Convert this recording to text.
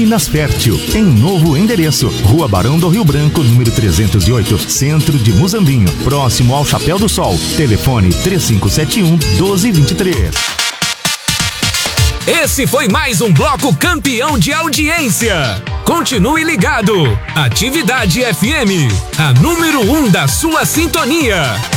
Minas Fértil, em novo endereço, Rua Barão do Rio Branco, número 308, centro de Muzambinho, próximo ao Chapéu do Sol. Telefone 3571-1223. Esse foi mais um bloco campeão de audiência. Continue ligado. Atividade FM, a número 1 da sua sintonia.